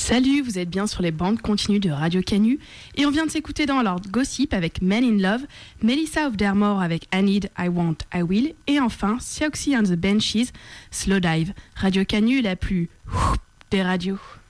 Salut, vous êtes bien sur les bandes continues de Radio Canu et on vient de s'écouter dans l'ordre Gossip avec Men in Love, Melissa of Dermore avec I Need, I Want, I Will et enfin Siouxsie and the Banshees, Slow Dive. Radio Canu la plus des radios.